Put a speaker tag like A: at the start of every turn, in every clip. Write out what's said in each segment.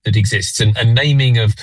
A: that exists, and naming of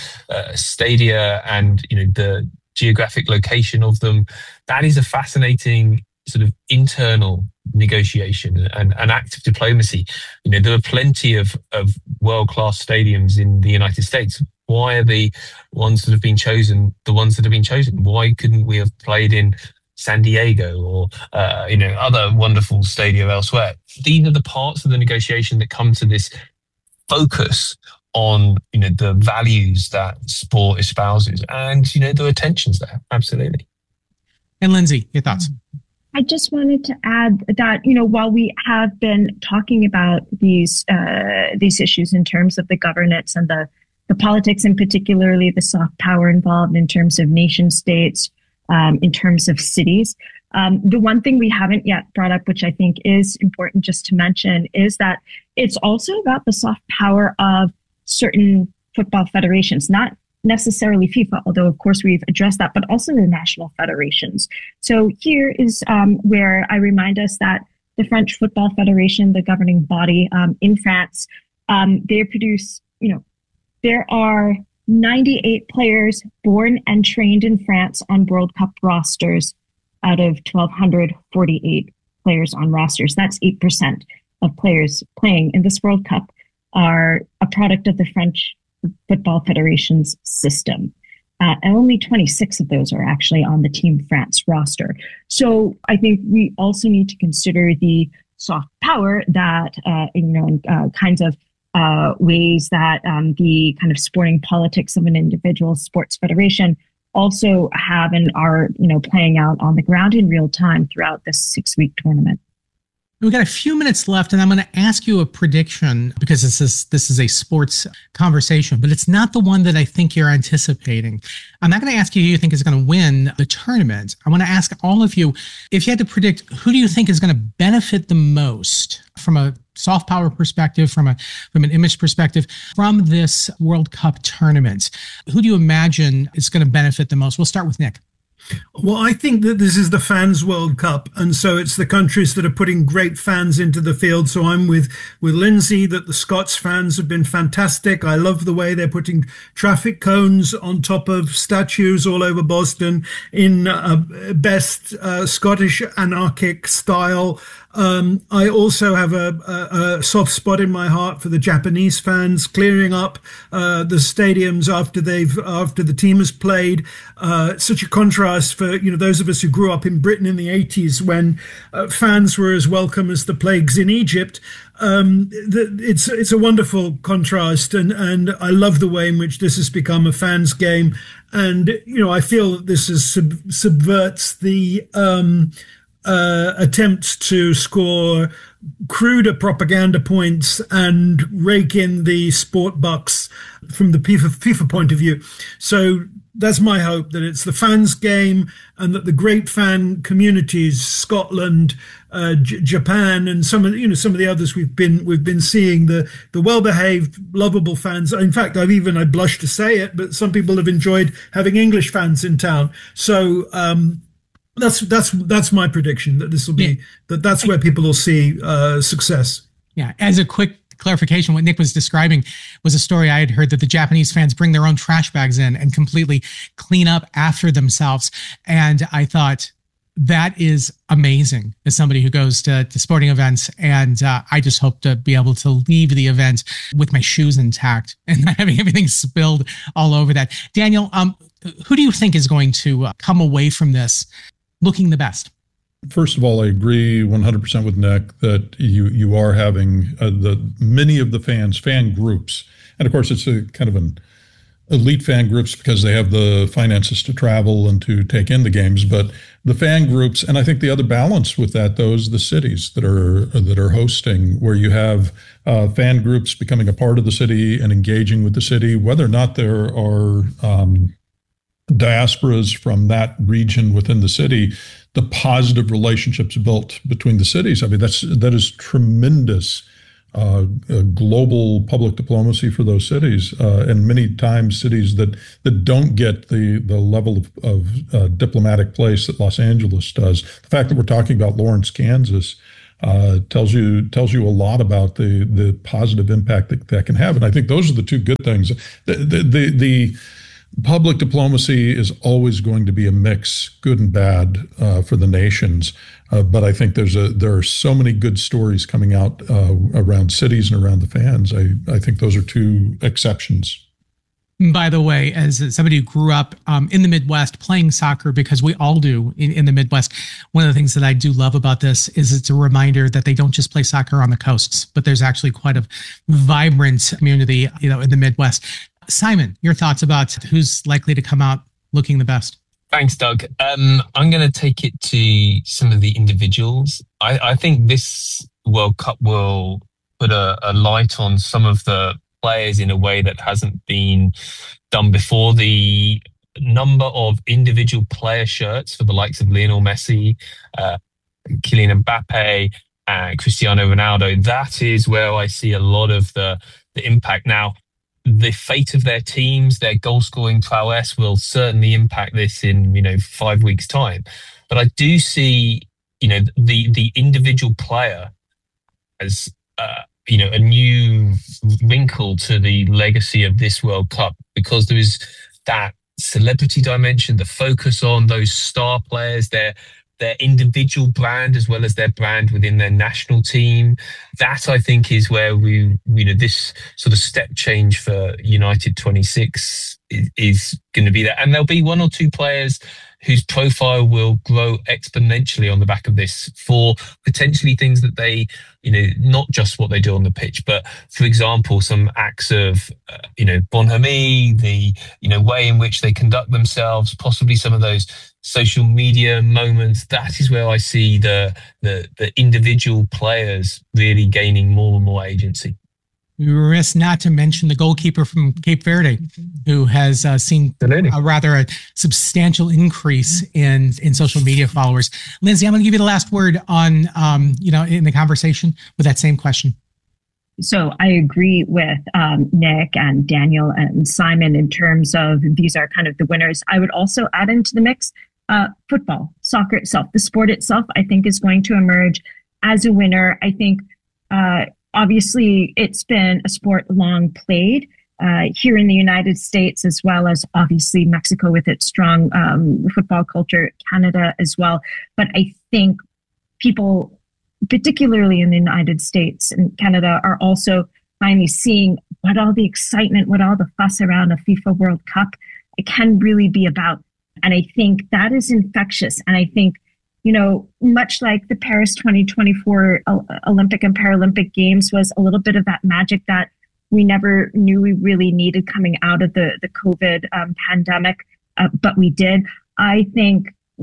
A: stadia and the geographic location of them, that is a fascinating sort of internal negotiation and an act of diplomacy. There are plenty of world-class stadiums in the United States. Why are the ones that have been chosen the ones that have been chosen? Why couldn't we have played in San Diego or other wonderful stadia elsewhere? These are the parts of the negotiation that come to this focus on the values that sport espouses, and there are tensions there. Absolutely.
B: And Lindsay, your thoughts?
C: I just wanted to add that, while we have been talking about these issues in terms of the governance and the politics, and particularly the soft power involved in terms of nation states, in terms of cities, the one thing we haven't yet brought up, which I think is important just to mention, is that it's also about the soft power of certain football federations, not necessarily FIFA, although of course we've addressed that, but also the national federations. So here is where I remind us that the French Football Federation, the governing body in France, they produce, there are 98 players born and trained in France on World Cup rosters out of 1,248 players on rosters. That's 8% of players playing in this World Cup are a product of the French Football Federation's system. And only 26 of those are actually on the Team France roster. So I think we also need to consider the soft power that, kinds of ways that the kind of sporting politics of an individual sports federation also have and are, playing out on the ground in real time throughout this 6-week tournament.
B: We've got a few minutes left, and I'm going to ask you a prediction because this is a sports conversation, but it's not the one that I think you're anticipating. I'm not going to ask you who you think is going to win the tournament. I want to ask all of you, if you had to predict, who do you think is going to benefit the most from a soft power perspective, from an image perspective, from this World Cup tournament? Who do you imagine is going to benefit the most? We'll start with Nick.
D: Well, I think that this is the fans' World Cup, and so it's the countries that are putting great fans into the field. So I'm with Lindsay that the Scots fans have been fantastic. I love the way they're putting traffic cones on top of statues all over Boston in best Scottish anarchic style. I also have a soft spot in my heart for the Japanese fans clearing up the stadiums after the team has played. Such a contrast for those of us who grew up in Britain in the 80s when fans were as welcome as the plagues in Egypt. It's a wonderful contrast, and I love the way in which this has become a fans' game. And I feel that this subverts the attempts to score cruder propaganda points and rake in the sport bucks from the FIFA point of view. So that's my hope, that it's the fans' game and that the great fan communities, Scotland, Japan, and some of the others we've been seeing, the well-behaved, lovable fans. In fact, I blush to say it, but some people have enjoyed having English fans in town. So that's my prediction, that this will be that's where people will see success.
B: Yeah. As a quick clarification, what Nick was describing was a story I had heard that the Japanese fans bring their own trash bags in and completely clean up after themselves. And I thought, that is amazing as somebody who goes to sporting events. And I just hope to be able to leave the event with my shoes intact and not having everything spilled all over that. Daniel, who do you think is going to come away from this looking the best?
E: First of all, I agree 100% with Nick that you are having many of the fan groups. And of course, it's a kind of an elite fan groups because they have the finances to travel and to take in the games. But the fan groups, and I think the other balance with that, though, is the cities that are hosting, where you have fan groups becoming a part of the city and engaging with the city, whether or not there are diasporas from that region within the city. The positive relationships built between the cities. I mean, that is tremendous global public diplomacy for those cities, and many times cities that don't get the level of diplomatic place that Los Angeles does. The fact that we're talking about Lawrence, Kansas, tells you a lot about the positive impact that can have. And I think those are the two good things. The public diplomacy is always going to be a mix, good and bad, for the nations. But I think there are so many good stories coming out around cities and around the fans. I think those are two exceptions.
B: By the way, as somebody who grew up in the Midwest playing soccer, because we all do in the Midwest, one of the things that I do love about this is it's a reminder that they don't just play soccer on the coasts, but there's actually quite a vibrant community, in the Midwest. Simon, your thoughts about who's likely to come out looking the best?
A: Thanks, Doug. I'm going to take it to some of the individuals. I think this World Cup will put a light on some of the players in a way that hasn't been done before. The number of individual player shirts for the likes of Lionel Messi, Kylian Mbappe, and Cristiano Ronaldo, that is where I see a lot of the impact. Now, the fate of their teams, their goal-scoring prowess will certainly impact this in 5 weeks' time. But I do see the individual player as a new wrinkle to the legacy of this World Cup, because there is that celebrity dimension, the focus on those star players, their individual brand as well as their brand within their national team. That, I think, is where this sort of step change for United 26 is going to be there. And there'll be one or two players whose profile will grow exponentially on the back of this for potentially things that they, not just what they do on the pitch, but for example, some acts of, bonhomie, the, way in which they conduct themselves, possibly some of those social media moments. That is where I see the individual players really gaining more and more agency.
B: We were remiss not to mention the goalkeeper from Cape Verde, who has seen a substantial increase in social media followers. Lindsay, I'm going to give you the last word on, in the conversation with that same question.
C: So I agree with Nick and Daniel and Simon in terms of these are kind of the winners. I would also add into the mix football, soccer itself, the sport itself, I think is going to emerge as a winner. I think obviously it's been a sport long played here in the United States, as well as obviously Mexico with its strong football culture, Canada as well. But I think people, particularly in the United States and Canada, are also finally seeing what all the excitement, what all the fuss around a FIFA World Cup, it can really be about. And I think that is infectious. And I think, much like the Paris 2024 Olympic and Paralympic Games was a little bit of that magic that we never knew we really needed coming out of the COVID pandemic, but we did. I think,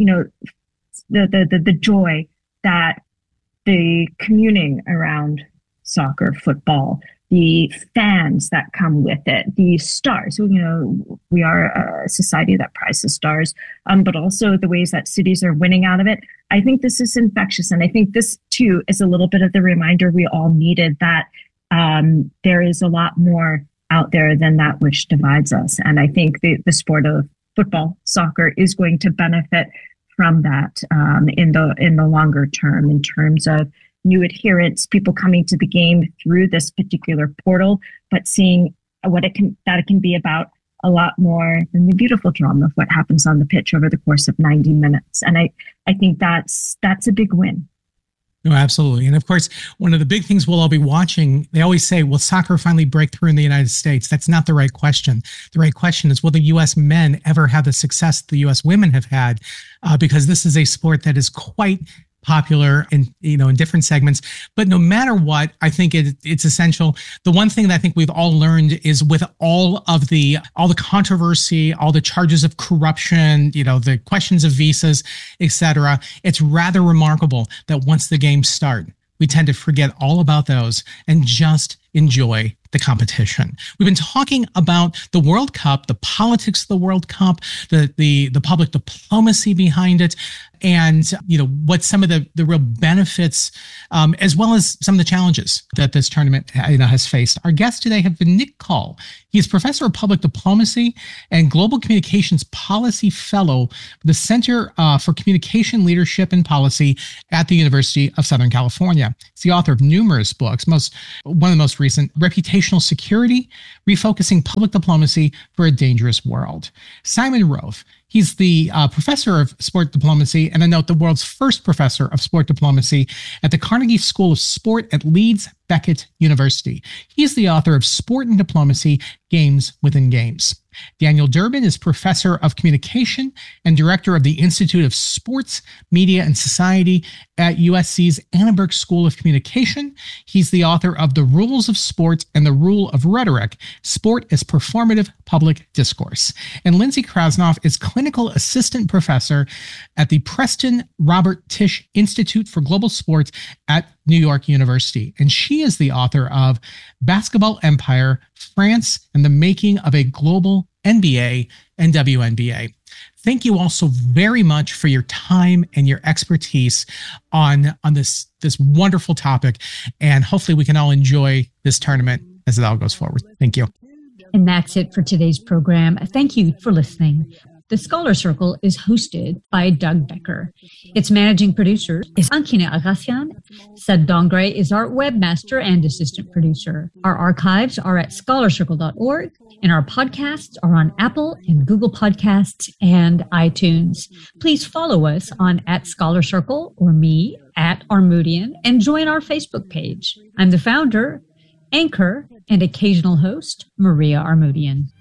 C: the joy that the communing around soccer, football, the fans that come with it, the stars. We are a society that prizes stars, but also the ways that cities are winning out of it. I think this is infectious. And I think this, too, is a little bit of the reminder we all needed that there is a lot more out there than that which divides us. And I think the sport of football, soccer, is going to benefit from that in the longer term, in terms of new adherents, people coming to the game through this particular portal, but seeing what it can be about a lot more than the beautiful drama of what happens on the pitch over the course of 90 minutes. And I think that's a big win.
B: No, absolutely. And of course, one of the big things we'll all be watching, they always say, will soccer finally break through in the United States? That's not the right question. The right question is, will the U.S. men ever have the success the U.S. women have had? Because this is a sport that is quite popular in different segments, but no matter what, I think it's essential. The one thing that I think we've all learned is, with all the controversy, all the charges of corruption, the questions of visas, etc., it's rather remarkable that once the games start, we tend to forget all about those and just enjoy the competition. We've been talking about the World Cup, the politics of the World Cup, the public diplomacy behind it, and what some of the real benefits, as well as some of the challenges that this tournament has faced. Our guests today have been Nick Cull. He is professor of public diplomacy and global communications policy fellow at the Center for Communication Leadership and Policy at the University of Southern California. He's the author of numerous books. One of the most recent, Reputational Security: Refocusing Public Diplomacy for a Dangerous World. Simon Roth. He's the professor of sport diplomacy, and the world's first professor of sport diplomacy at the Carnegie School of Sport at Leeds Beckett University. He's the author of Sport and Diplomacy: Games Within Games. Daniel Durbin is professor of communication and director of the Institute of Sports, Media, and Society at USC's Annenberg School of Communication. He's the author of The Rules of Sport and the Rule of Rhetoric: Sport as Performative Public Discourse. And Lindsay Krasnoff is clinical assistant professor at the Preston Robert Tisch Institute for Global Sports at New York University. And she is the author of Basketball Empire: France and the Making of a Global NBA and WNBA. Thank you all so very much for your time and your expertise on this wonderful topic. And hopefully we can all enjoy this tournament as it all goes forward. Thank you.
F: And that's it for today's program. Thank you for listening. The Scholar Circle is hosted by Doug Becker. Its managing producer is Ankina Agassian. Sed Dongre is our webmaster and assistant producer. Our archives are at scholarcircle.org, and our podcasts are on Apple and Google Podcasts and iTunes. Please follow us on @ScholarCircle or me @Armoutian, and join our Facebook page. I'm the founder, anchor, and occasional host, Maria Armoutian.